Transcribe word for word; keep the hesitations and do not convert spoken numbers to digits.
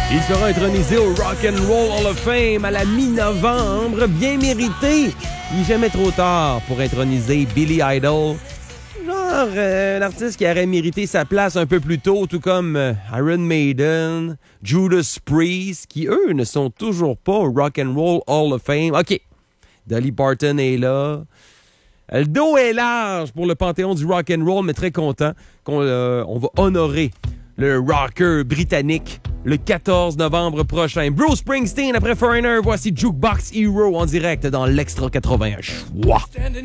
Il sera intronisé au Rock and Roll Hall of Fame à la mi-novembre. Bien mérité. Il n'est jamais trop tard pour introniser Billy Idol. Genre, euh, un artiste qui aurait mérité sa place un peu plus tôt, tout comme euh, Iron Maiden, Judas Priest, qui, eux, ne sont toujours pas au Rock and Roll Hall of Fame. OK, Dolly Parton est là. Le dos est large pour le panthéon du rock and roll, mais très content qu'on euh, on va honorer le rocker britannique le quatorze novembre prochain. Bruce Springsteen après Foreigner, voici Jukebox Hero en direct dans l'Extra quatre-vingt-un. Chouah!